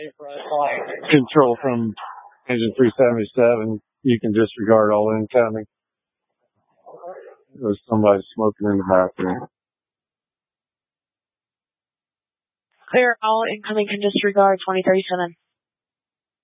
Control from engine 377. You can disregard all incoming. There's somebody smoking in the bathroom. Clear, all incoming can disregard 2037.